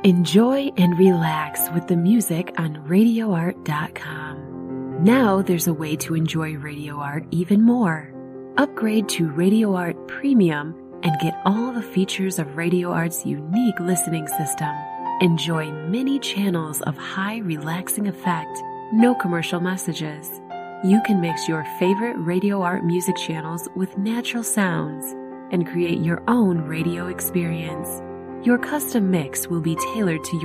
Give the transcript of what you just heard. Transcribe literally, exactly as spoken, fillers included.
Enjoy and relax with the music on radio art dot com. Now there's a way to enjoy Radio Art even more. Upgrade to Radio Art Premium and get all the features of Radio Art's unique listening system. Enjoy many channels of high relaxing effect, no commercial messages. You can mix your favorite Radio Art music channels with natural sounds and create your own radio experience. Your custom mix will be tailored to your